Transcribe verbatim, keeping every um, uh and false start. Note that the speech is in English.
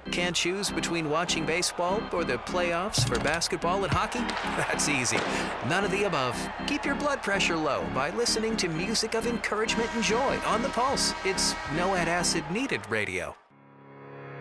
Can't choose between watching baseball or the playoffs for basketball and hockey? That's easy. None of the above. Keep your blood pressure low by listening to music of encouragement and joy on The Pulse. It's no ad acid needed radio.